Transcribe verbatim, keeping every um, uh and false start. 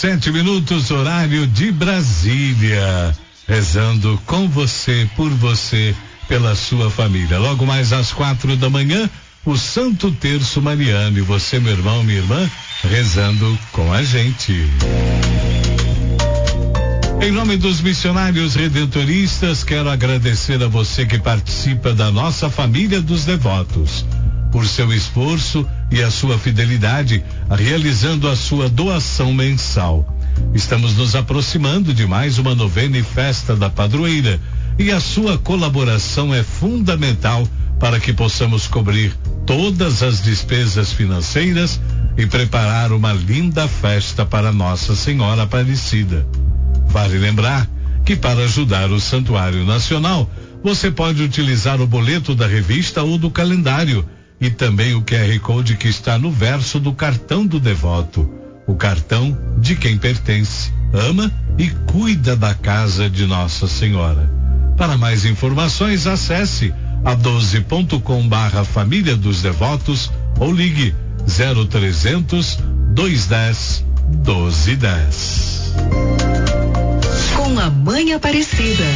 Sete minutos, horário de Brasília. Rezando com você, por você, pela sua família. Logo mais às quatro da manhã, o Santo Terço Mariano. E você, meu irmão, minha irmã, rezando com a gente. Em nome dos missionários redentoristas, quero agradecer a você que participa da nossa família dos devotos, por seu esforço e a sua fidelidade, realizando a sua doação mensal. Estamos nos aproximando de mais uma novena e festa da padroeira, e a sua colaboração é fundamental para que possamos cobrir todas as despesas financeiras e preparar uma linda festa para Nossa Senhora Aparecida. Vale lembrar que para ajudar o Santuário Nacional, você pode utilizar o boleto da revista ou do calendário e também o Q R Code que está no verso do cartão do devoto. O cartão de quem pertence, ama e cuida da casa de Nossa Senhora. Para mais informações, acesse a doze ponto com barra Família dos Devotos ou ligue zero trezentos, dois dez, doze dez. Com a Mãe Aparecida.